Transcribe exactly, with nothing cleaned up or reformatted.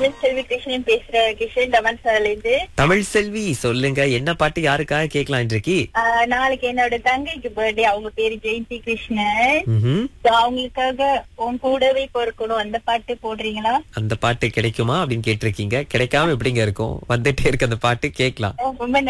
தமிழ் செல்வி கிருஷ்ணன் பேசுறேன். கிருஷ்ணன் தமன் சார்ல இருந்து. தமிழ் செல்வி சொல்லுங்க, என்ன பாட்டு யாருக்காக கேட்கலாம் இன்றைக்கு? ஆஹ் நாளைக்கு என்னோட தங்கைக்கு பர்த்டே. அவங்க பேரு ஜெயந்தி கிருஷ்ணன். ம்ஹும். So, அவங்களுக்காக உன் கூடவே பொறுக்கணும் அந்த பாட்டு போடுறீங்களா? அந்த பாட்டு கிடைக்குமா அப்படின்னு கேட்டிருக்கீங்க. கிடைக்காம எப்படிங்க இருக்கும்? வந்துட்டே இருக்கு அந்த பாட்டு, கேட்கலாம். ரொம்ப